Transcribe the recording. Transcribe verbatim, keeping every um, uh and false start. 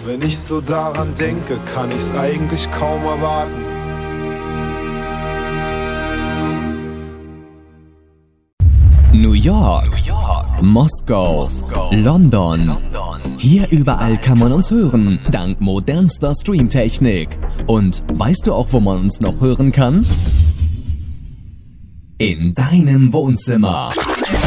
Wenn ich so daran denke, kann ich's eigentlich kaum erwarten. New York, New York, Moskau, Moskau, London. London. Hier überall kann man uns hören, dank modernster Streamtechnik. Und weißt du auch, wo man uns noch hören kann? In deinem Wohnzimmer.